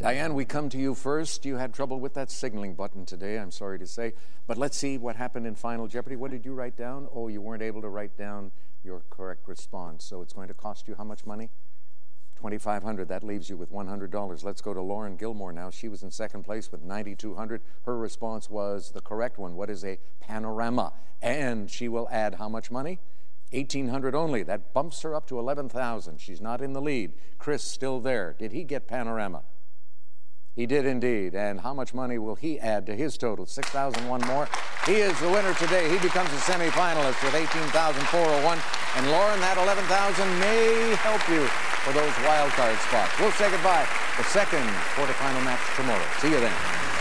Diane, we come to you first. You had trouble with that signaling button today, I'm sorry to say. But let's see what happened in Final Jeopardy. What did you write down? Oh, you weren't able to write down your correct response. So it's going to cost you how much money? $2,500. That leaves you with $100. Let's go to Lauren Gilmore now. She was in second place with $9,200. Her response was the correct one. What is a panorama? And she will add how much money? $1,800 only. That bumps her up to $11,000. She's not in the lead. Chris still there. Did he get panorama? He did indeed. And how much money will he add to his total? $6,001 more. He is the winner today. He becomes a semifinalist with $18,401. And Lauren, that $11,000 may help you for those wild card spots. We'll say goodbye. The second quarterfinal match tomorrow. See you then.